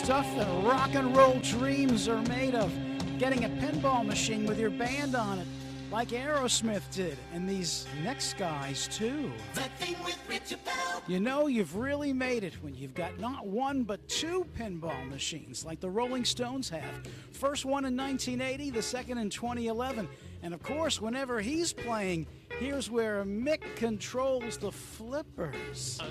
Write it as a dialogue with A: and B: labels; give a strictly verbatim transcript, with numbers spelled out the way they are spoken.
A: stuff that rock and roll dreams are made of. Getting a pinball machine with your band on it, like Aerosmith did, and these next guys too.
B: That thing with Richard Bell.
A: You know you've really made it when you've got not one but two pinball machines like the Rolling Stones have. First one in nineteen eighty, the second in twenty eleven. And of course, whenever he's playing, here's where Mick controls the flippers.